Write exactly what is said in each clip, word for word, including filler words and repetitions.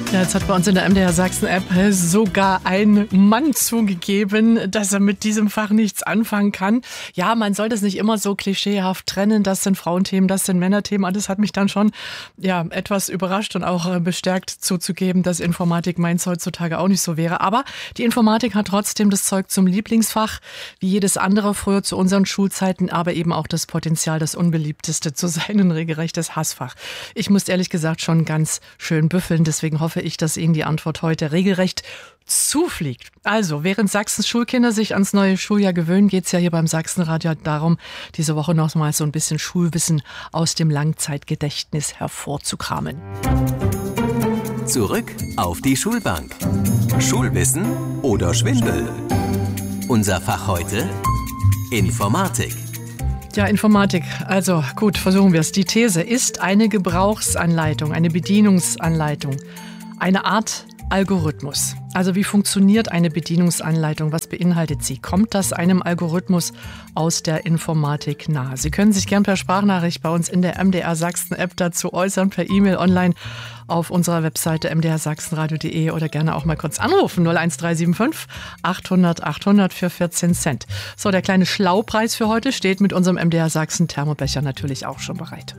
Ja, jetzt hat bei uns in der M D R Sachsen-App sogar ein Mann zugegeben, dass er mit diesem Fach nichts anfangen kann. Ja, man soll das nicht immer so klischeehaft trennen. Das sind Frauenthemen, das sind Männerthemen. Und das hat mich dann schon ja, etwas überrascht und auch bestärkt zuzugeben, dass Informatik meins heutzutage auch nicht so wäre. Aber die Informatik hat trotzdem das Zeug zum Lieblingsfach, wie jedes andere früher zu unseren Schulzeiten, aber eben auch das Potenzial, das unbeliebteste zu sein, ein regelrechtes Hassfach. Ich muss ehrlich gesagt schon ganz schön büffeln, deswegen hoffe ich, dass Ihnen die Antwort heute regelrecht zufliegt. Also, während Sachsens Schulkinder sich ans neue Schuljahr gewöhnen, geht es ja hier beim Sachsenradio darum, diese Woche noch mal so ein bisschen Schulwissen aus dem Langzeitgedächtnis hervorzukramen. Zurück auf die Schulbank. Schulwissen oder Schwindel? Unser Fach heute: Informatik. Ja, Informatik. Also gut, versuchen wir es. Die These ist eine Gebrauchsanleitung, eine Bedienungsanleitung, eine Art Algorithmus. Also wie funktioniert eine Bedienungsanleitung? Was beinhaltet sie? Kommt das einem Algorithmus aus der Informatik nahe? Sie können sich gern per Sprachnachricht bei uns in der M D R Sachsen-App dazu äußern, per E-Mail online auf unserer Webseite m d r sachsenradio punkt d e oder gerne auch mal kurz anrufen. null eins drei sieben fünf achthundert achthundert für vierzehn Cent. So, der kleine Schlaupreis für heute steht mit unserem M D R Sachsen Thermobecher natürlich auch schon bereit.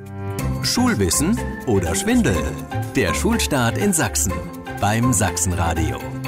Schulwissen oder Schwindel? Der Schulstart in Sachsen beim Sachsenradio.